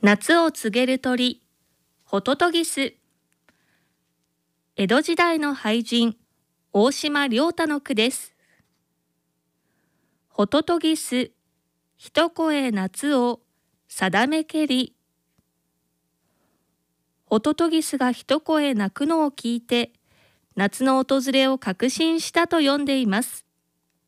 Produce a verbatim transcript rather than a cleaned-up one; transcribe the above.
夏を告げる鳥、ホトトギス。江戸時代の俳人、大島良太の句です。ホトトギス、一声夏を定めけり。ホトトギスが一声鳴くのを聞いて、夏の訪れを確信したと読んでいます。